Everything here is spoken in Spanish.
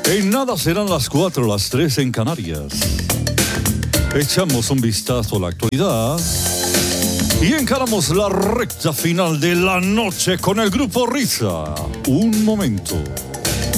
En nada serán las 4, las 3 en Canarias. Echamos un vistazo a la actualidad y encaramos la recta final de la noche con el Grupo Risa. Un momento.